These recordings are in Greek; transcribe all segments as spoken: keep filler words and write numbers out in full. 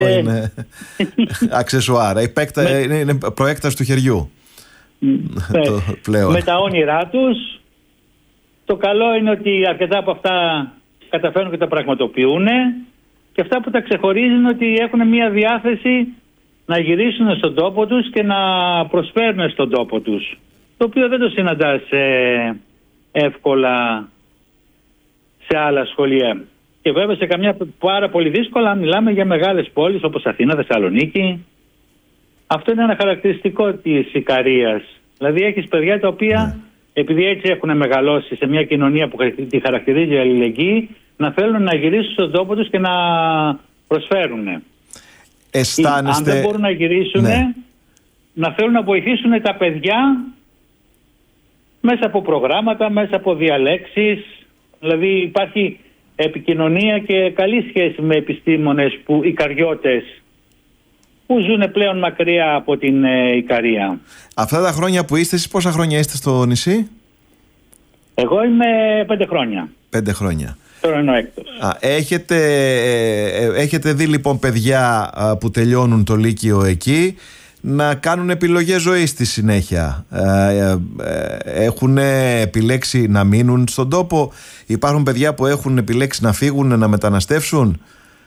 ε... είναι αξεσουάρ. Με... Είναι, είναι προέκταση του χεριού. Με... το πλέον. Με τα όνειρά τους. Το καλό είναι ότι αρκετά από αυτά καταφέρουν και τα πραγματοποιούν. Και αυτά που τα ξεχωρίζουν ότι έχουν μια διάθεση να γυρίσουν στον τόπο τους και να προσφέρουν στον τόπο τους. Το οποίο δεν το συναντάς ε, εύκολα σε άλλα σχολεία. Και βέβαια σε καμιά πάρα πολύ δύσκολα μιλάμε για μεγάλες πόλεις όπως Αθήνα, Θεσσαλονίκη. Αυτό είναι ένα χαρακτηριστικό της Ικαρίας. Δηλαδή έχεις παιδιά τα οποία mm. επειδή έτσι έχουν μεγαλώσει σε μια κοινωνία που τη χαρακτηρίζει η αλληλεγγύη, να θέλουν να γυρίσουν στον τόπο τους και να προσφέρουν. Αισθάνεστε... Αν δεν μπορούν να γυρίσουν, ναι. να θέλουν να βοηθήσουν τα παιδιά μέσα από προγράμματα, μέσα από διαλέξεις. Δηλαδή υπάρχει επικοινωνία και καλή σχέση με επιστήμονες, που, Ικαριώτες, που ζουν πλέον μακριά από την ε, Ικαρία. Αυτά τα χρόνια που είστε, εσείς πόσα χρόνια είστε στο νησί? Εγώ είμαι πέντε χρόνια. Πέντε χρόνια. Τώρα είναι ο έκτος. Α, έχετε, ε, έχετε δει λοιπόν παιδιά α, που τελειώνουν το Λύκειο εκεί να κάνουν επιλογές ζωής στη συνέχεια. Ε, ε, ε, έχουν επιλέξει να μείνουν στον τόπο? Υπάρχουν παιδιά που έχουν επιλέξει να φύγουν, να μεταναστεύσουν?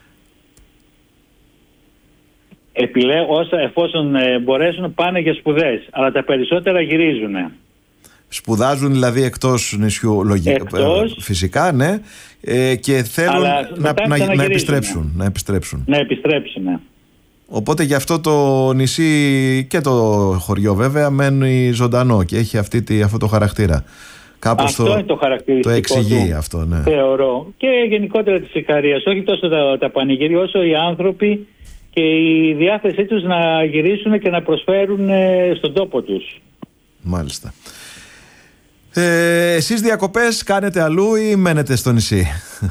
Επιλέ, όσα, εφόσον ε, μπορέσουν πάνε για σπουδές, αλλά τα περισσότερα γυρίζουν. Σπουδάζουν δηλαδή εκτός νησιού, λογικά, εκτός, φυσικά, ναι, ε, και θέλουν να, να, να, να επιστρέψουν. Να επιστρέψουν. Να επιστρέψουν. Οπότε γι' αυτό το νησί και το χωριό βέβαια μένει ζωντανό και έχει αυτή, αυτό το χαρακτήρα. Κάπως αυτό το, είναι το χαρακτηριστικό το εξηγεί του, αυτό, ναι. Θεωρώ. Και γενικότερα της Ικαρίας, όχι τόσο τα, τα πανηγύρια, όσο οι άνθρωποι και η διάθεσή τους να γυρίσουν και να προσφέρουν στον τόπο τους. Μάλιστα. Ε, εσείς διακοπές κάνετε αλλού ή μένετε στο νησί?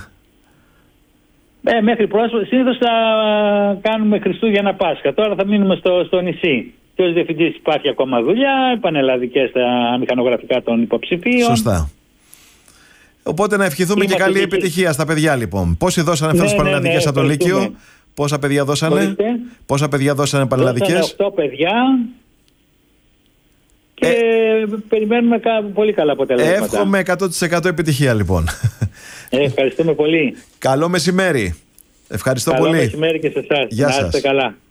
Ε, μέχρι πρόσφατα συνήθως θα κάνουμε Χριστούγεννα Πάσχα. Τώρα θα μείνουμε στο, στο νησί. Και ως διευθυντής υπάρχει ακόμα δουλειά, πανελλαδικές στα μηχανογραφικά των υποψηφίων. Σωστά. Οπότε να ευχηθούμε Είμαστε και καλή και... επιτυχία στα παιδιά λοιπόν. Πόσοι δώσανε αυτές τις ναι, πανελλαδικές ναι, ναι, από το Λύκειο? Πόσα παιδιά δώσανε? Μπορείτε. Πόσα παιδιά δώσανε πανελλαδικές? Δώσανε οκτώ παιδιά. Και ε, περιμένουμε πολύ καλά αποτελέσματα. Εύχομαι εκατό τοις εκατό επιτυχία λοιπόν. Ε, ευχαριστούμε πολύ. Καλό μεσημέρι. Ευχαριστώ Καλό πολύ. Καλό μεσημέρι και σε εσάς. Γεια σας. Να είστε καλά.